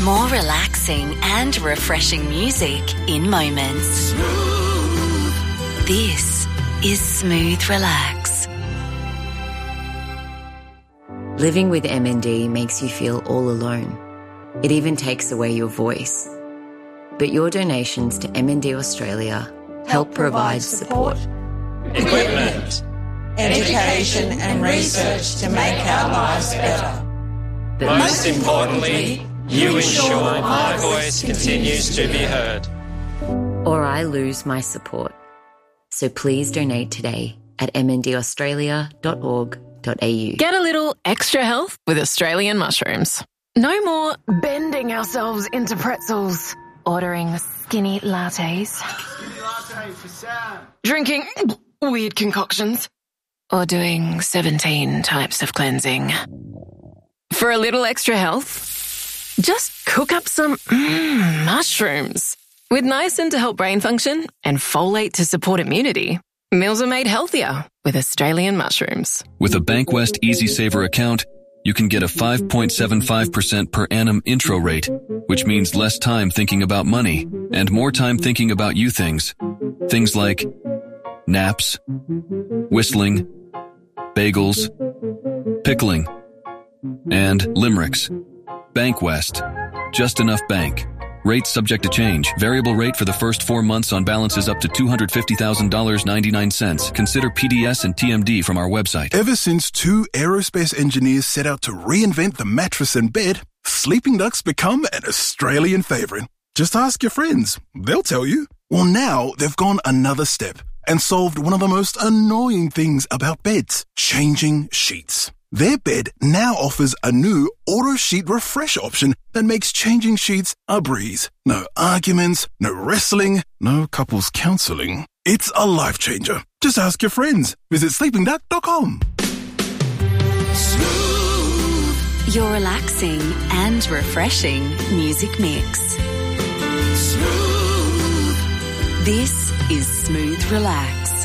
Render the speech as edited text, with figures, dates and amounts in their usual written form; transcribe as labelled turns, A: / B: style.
A: More relaxing and refreshing music in moments. This is Smooth Relax.
B: Living with MND makes you feel all alone. It even takes away your voice. But your donations to MND Australia help provide support,
C: equipment, education and research to make our lives better.
B: but
C: Most importantly, you ensure my voice continues to be heard.
B: or I lose my support. So please donate today at mndaustralia.org.au.
D: Get a little extra health with Australian mushrooms. No more bending ourselves into pretzels, ordering skinny lattes, drinking weird concoctions, or doing 17 types of cleansing. For a little extra health, just cook up some mushrooms. With niacin to help brain function and folate to support immunity, meals are made healthier with Australian mushrooms.
E: With a Bankwest Easy Saver account, you can get a 5.75% per annum intro rate, which means less time thinking about money and more time thinking about you things. Things like naps, whistling, bagels, pickling, and limericks. Bankwest. Just enough bank. Rates subject to change. Variable rate for the first 4 months on balances up to $250,000.99. Consider PDS and TMD from our website.
F: Ever since two aerospace engineers set out to reinvent the mattress and bed, Sleeping Duck's become an Australian favourite. Just ask your friends. They'll tell you. Well, now they've gone another step and solved one of the most annoying things about beds, changing sheets. Their bed now offers a new auto sheet refresh option that makes changing sheets a breeze. No arguments, no wrestling, no couples counselling. It's a life changer. Just ask your friends. Visit sleepingduck.com.
A: Smooth. Your relaxing and refreshing music mix. Smooth. This is Smooth Relax.